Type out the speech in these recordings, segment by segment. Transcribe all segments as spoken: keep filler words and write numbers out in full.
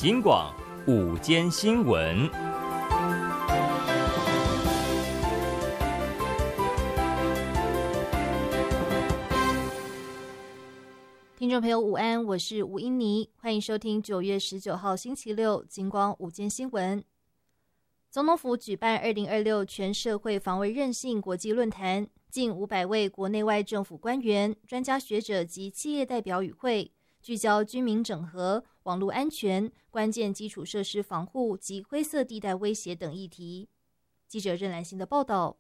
金广午间新闻。 听众朋友午安，我是吴英妮，欢迎收听九月十九号星期六金光午间新闻。总统府举办二零二六全社会防卫韧性国际论坛，近五百位国内外政府官员、专家学者及企业代表与会，聚焦军民整合、网络安全、关键基础设施防护及灰色地带威胁等议题。记者任兰心的报道。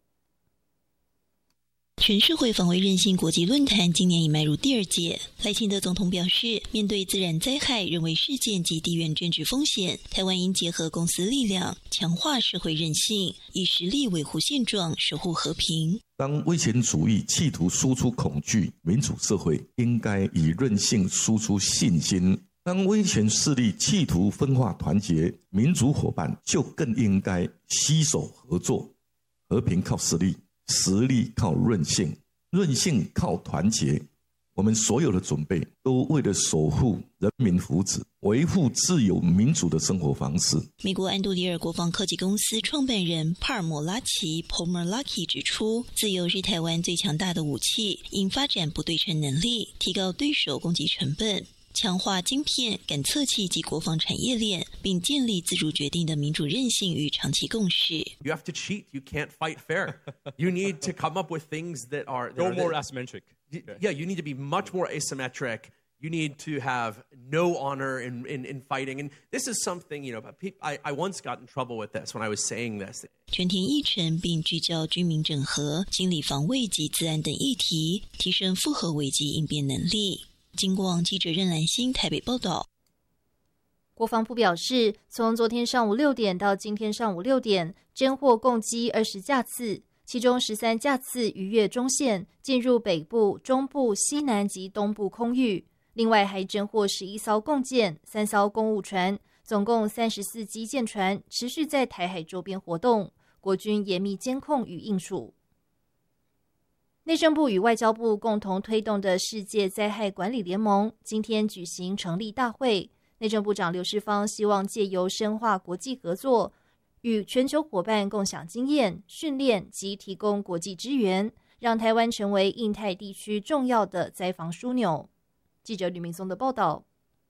全社会防卫韧性国际论坛今年已迈入第二届。赖清德总统表示，面对自然灾害、人为事件及地缘政治风险，台湾应结合公私力量，强化社会韧性，以实力维护现状，守护和平。 当威权主义企图输出恐惧，民主社会应该以韧性输出信心。当威权势力企图分化团结，民主伙伴就更应该携手合作。和平靠实力，实力靠韧性，韧性靠团结。我们所有的准备都为了守护人民福祉，维护自由民主的生活方式。 美国安多里尔国防科技公司创办人帕尔默拉奇 Palmer Luckey 指出，自由是台湾最强大的武器，应发展不对称能力，提高对手攻击成本，强化晶片、感测器及国防产业链，并建立自主决定的民主韧性与长期共识。 You have to cheat. You can't fight fair. You need to come up with things that are... Go more asymmetric. Yeah, you need to be much more asymmetric. You need to have no honor in, in, in fighting. And this is something, you know, I, I once got in trouble with this when I was saying this. 全天议程并聚焦军民整合、心理防卫及资安等议题，提升复合危机应变能力。金广记者任兰心台北报道。 国防部表示，从昨天上午六点到今天上午六点，侦获共机二十架次，其中十三架次逾越中线，进入北部、中部、西南及东部空域。另外还侦获十一艘共舰、三艘公务船，总共三十四基舰船持续在台海周边活动，国军严密监控与应处。内政部与外交部共同推动的世界灾害管理联盟今天举行成立大会，内政部长刘世芳希望借由深化国际合作，与全球伙伴共享经验、训练及提供国际支援，让台湾成为印太地区重要的灾防枢纽。记者吕明松的报道。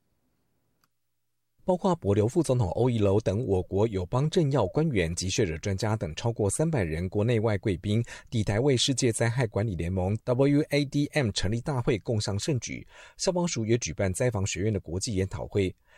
包括帛琉副总统欧一楼等我国友邦政要官员及学者专家等超过三百人国内外贵宾抵台为世界灾害管理联盟 W A D M 成立大会共襄盛举。消防署也举办灾防学院的国际研讨会。